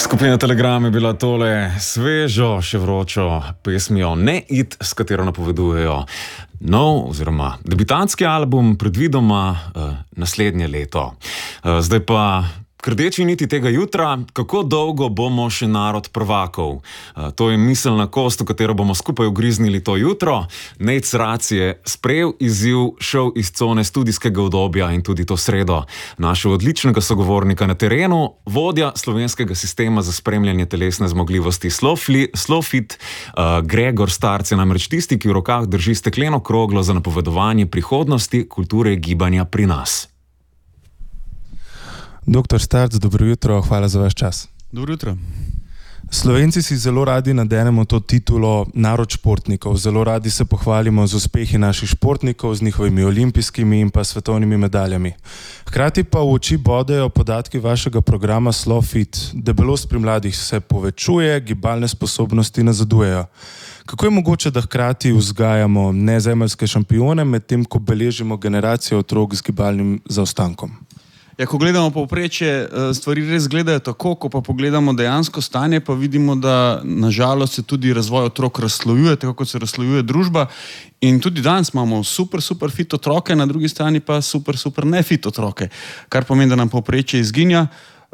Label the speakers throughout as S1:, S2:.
S1: Skupina Telegram je bila tole svežo, še vročo pesmijo Ne it, s katero napovedujejo nov oziroma debitantski album, predvidoma naslednje leto. Zdaj pa k rdeči niti tega jutra, kako dolgo bomo še narod prvakov. To je miselna kost, v katero bomo skupaj ugriznili to jutro. Nejc Rac je sprejel izziv, šel iz cone studijskega udobja in tudi to sredo našel odličnega sogovornika na terenu, vodja slovenskega sistema za spremljanje telesne zmogljivosti SLOfit, Gregor Starc je namreč tisti, ki v rokah drži stekleno kroglo za napovedovanje prihodnosti kulture gibanja pri nas.
S2: Doktor Starc, dobro jutro, hvala za vaš čas.
S3: Dobro jutro.
S2: Slovenci si zelo radi nadenemo to titulo narod športnikov, zelo radi se pohvalimo z uspehi naših športnikov, z njihovimi olimpijskimi in pa svetovnimi medaljami. Hkrati pa v oči bodejo podatki vašega programa SLOfit. Debelost pri mladih se povečuje, gibalne sposobnosti nazadujejo. Kako je mogoče, da hkrati vzgajamo nezemeljske šampione, medtem ko beležimo generacijo otrok z gibalnim zaostankom?
S3: Ja, ko gledamo povprečje, stvari res gledajo tako, ko pa pogledamo dejansko stanje, pa vidimo, da nažalost se tudi razvoj otrok razslojuje, tako kot se razslojuje družba. In tudi danes imamo super fit otroke, na drugi strani pa super ne fit otroke, kar pomeni, da nam povprečje izginja.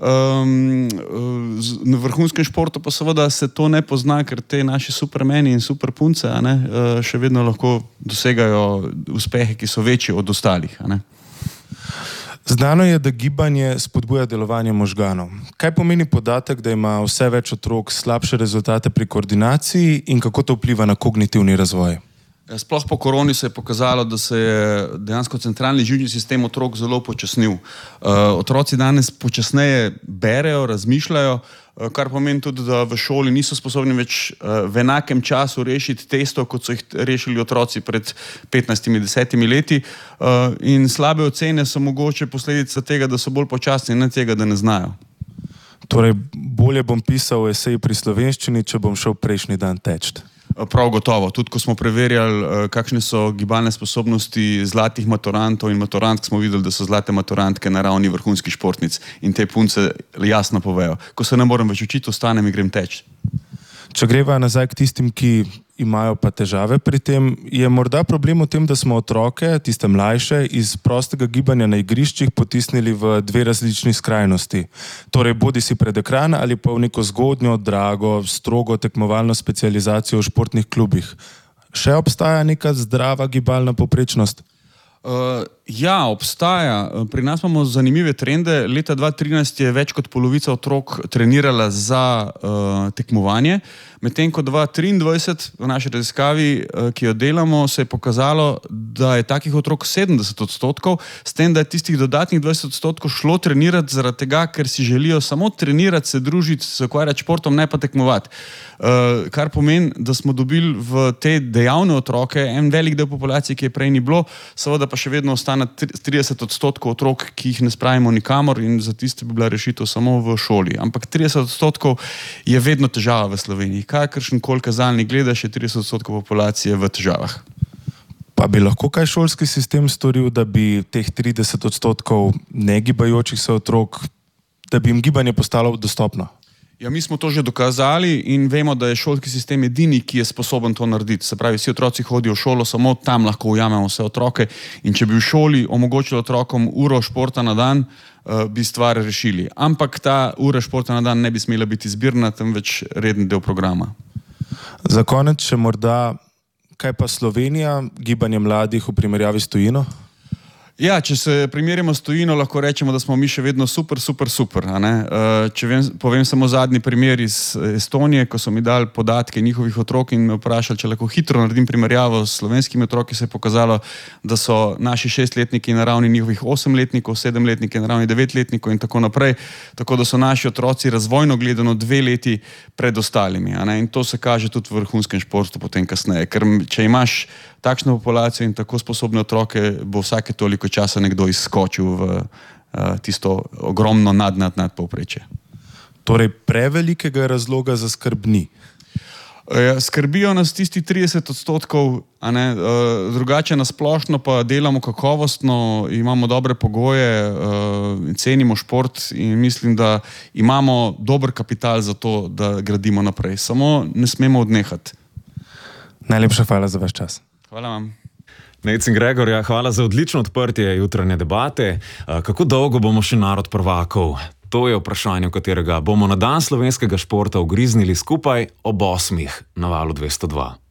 S3: Na vrhunskem športu pa seveda se to ne pozna, ker te naši supermeni in superpunce še vedno lahko dosegajo uspehe, ki so večji od ostalih.
S2: Znano je, da gibanje spodbuja delovanje možganov. Kaj pomeni podatek, da ima vse več otrok slabše rezultate pri koordinaciji in kako to vpliva na kognitivni razvoj?
S3: Sploh po koroni se je pokazalo, da se je dejansko centralni živčni sistem otrok zelo počasnil. Otroci danes počasneje berejo, razmišljajo, kar pomeni tudi, da v šoli niso sposobni več v enakem času rešiti testov, kot so jih rešili otroci pred 15-10 leti. In slabe ocene so mogoče posledica tega, da so bolj počasni, ne tega, da ne znajo.
S2: Torej, bolje bom pisal esej pri slovenščini, če bom šel prejšnji dan teč.
S3: Prav gotovo. Tudi ko smo preverjali, kakšne so gibalne sposobnosti zlatih maturantov in maturantk, smo videli, da so zlate maturantke na ravni vrhunskih športnic. In te punce jasno povejo, ko se ne morem več učiti, ostanem in grem teč.
S2: Če greva nazaj k tistim, ki imajo pa težave pri tem, je morda problem v tem, da smo otroke, tiste mlajše, iz prostega gibanja na igriščih potisnili v dve različni skrajnosti. Torej, bodi si pred ekran ali pa v neko zgodnjo, drago, strogo tekmovalno specializacijo v športnih klubih. Še obstaja neka zdrava gibalna povprečnost?
S3: Ja, obstaja. Pri nas imamo zanimive trende. Leta 2013 je več kot polovica otrok trenirala za tekmovanje, medtem ko 2023 v naši raziskavi, ki jo delamo, se je pokazalo, da je takih otrok 70%, s tem, da je tistih dodatnih 20% šlo trenirati zaradi tega, ker si želijo samo trenirati, se družiti, se ukvarjati športom, ne pa tekmovati. Kar pomeni, da smo dobili v te dejavne otroke en velik del populacije, ki je prej ni bilo, seveda pa še vedno ostane 30% otrok, ki jih ne spravimo nikamor in za tiste bi bila rešitev samo v šoli. Ampak 30% je vedno težava v Sloveniji. Kakršenkoli kazalnik gledaš, je 30% populacije v težavah.
S2: Pa bi lahko kaj šolski sistem storil, da bi teh 30% negibajočih se otrok, da bi jim gibanje postalo dostopno?
S3: Ja, mi smo to že dokazali in vemo, da je šolski sistem edini, ki je sposoben to narediti. Se pravi, vsi otroci hodijo v šolo, samo tam lahko ujamemo vse otroke in če bi v šoli omogočili otrokom uro športa na dan, bi stvar rešili. Ampak ta ura športa na dan ne bi smela biti izbirna, temveč reden del programa.
S2: Za konec še morda, kaj pa Slovenija, gibanje mladih v primerjavi s tujino?
S3: Ja, če se primerjamo s tujino, lahko rečemo, da smo mi še vedno super. Povem samo zadnji primer iz Estonije, ko so mi dali podatke njihovih otrok in me vprašali, če lahko hitro naredim primerjavo s slovenskimi otroki, se je pokazalo, da so naši 6-letniki na ravni njihovih 8-letnikov, 7-letniki na ravni 9-letnikov in tako naprej. Tako da so naši otroci razvojno gledano 2 leti pred ostalimi. In to se kaže tudi v vrhunskem športu potem kasneje. Ker če imaš takšno populacijo in tako sposobne otroke, bo vsake toliko časa nekdo izskočil v tisto ogromno nad povprečje.
S2: Torej, prevelikega razloga za skrb ni?
S3: Skrbijo nas tisti 30%, drugače na splošno pa delamo kakovostno, imamo dobre pogoje, cenimo šport in mislim, da imamo dober kapital za to, da gradimo naprej. Samo ne smemo odnehati.
S2: Najlepša hvala za vaš čas.
S3: Hvala vam.
S1: Nejc in Gregor, hvala za odlično odprtje jutranje debate. Kako dolgo bomo še narod prvakov? To je vprašanje, v katerega bomo na dan slovenskega športa ugriznili skupaj ob 8. na Valu 202.